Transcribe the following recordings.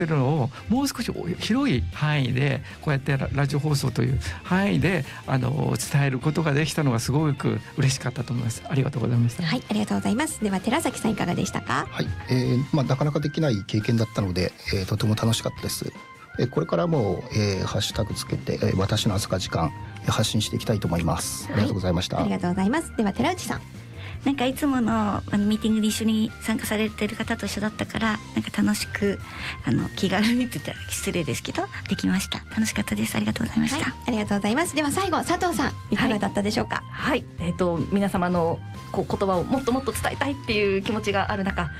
るのをもう少し広い範囲でこうやってラジオ放送という範囲で伝えることができたのがすごく嬉しかったと思います。ありがとうございました。 はい、ありがとうございます。では寺崎さんいかがでしたか？ はい、なかなかできない経験だったので、とても楽しかったです。これからも、ハッシュタグつけて、私の朝か時間発信していきたいと思います。ありがとうございました。 ありがとうございます。では寺内さん。 なんかいつものミーティングに一緒に参加されている方と一緒だったから、なんか楽しく気軽にって言ったら失礼ですけどできました。楽しかったです。ありがとうございました。 はい、ありがとうございます。では最後佐藤さんいかがだったでしょうか？ はい、皆様の言葉をもっともっと伝えたいっていう気持ちがある中、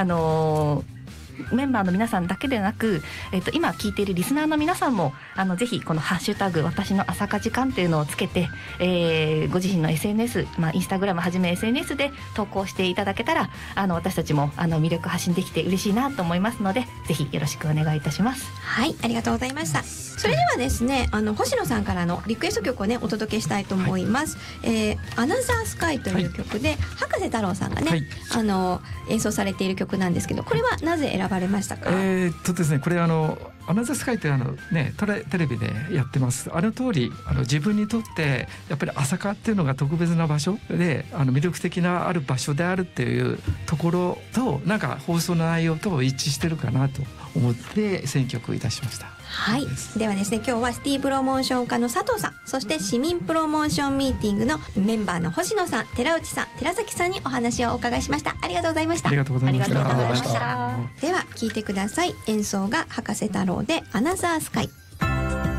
メンバーの皆さんだけでなく、今聞いているリスナーの皆さんもぜひこのハッシュタグ私の朝か時間っていうのをつけて、ご自身の SNS、インスタグラムはじめ SNS で投稿していただけたら私たちも魅力発信できて嬉しいなと思いますので、ぜひよろしくお願いいたします。 はい、ありがとうございました。それではですね星野さんからのリクエスト曲をねお届けしたいと思います。アナザースカイという曲で、葉加瀬太郎さんがね、演奏されている曲なんですけど、これはなぜ選ばれましたか？ ですね、これアナザースカイってテレビでやってます。通り自分にとってやっぱり朝霞っていうのが特別な場所で魅力的なある場所であるっていうところとなんか放送の内容と一致してるかなと思って選曲いたしました。 はい、ではですね今日はシティプロモーション課の佐藤さん、そして市民プロモーションミーティングのメンバーの星野さん、寺内さん、寺崎さんにお話をお伺いしました。ありがとうございました。 ありがとうございました。 では聞いてください。演奏が葉加瀬太郎でアナザースカイ。